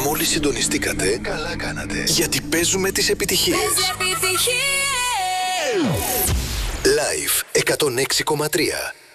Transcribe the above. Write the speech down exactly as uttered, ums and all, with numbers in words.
Μόλις συντονιστήκατε, καλά κάνατε. Γιατί παίζουμε τις επιτυχίες. Επιτυχίες! Live εκατόν έξι κόμμα τρία.